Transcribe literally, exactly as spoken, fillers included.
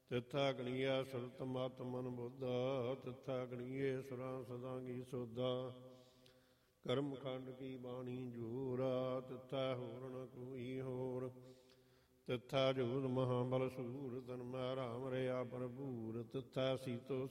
ਤਿੱਥਾ ਗਣੀਐ ਸੁਰਤ ਮਤ ਮਨ ਬੁੱਧਾ, ਤਿੱਥਾ ਗਣੀਏ ਸੁਰਾਂ ਸਦਾ ਕੀ ਸੋਧਾ। ਕਰਮ ਖੰਡ ਕੀ ਬਾਣੀ ਜੂਰਾ, ਤਿੱਥਾ ਹੋਰ ਨ ਕੋਈ ਹੋਰ। ਤਿੱਥਾ ਜੋਧ ਮਹਾਬਲ ਸੂਰ, ਤਨ ਮੈਂ ਰਾਮ ਰਿਆ ਭਰਪੂਰ। ਤਿੱਥਾ ਸੀਤੋ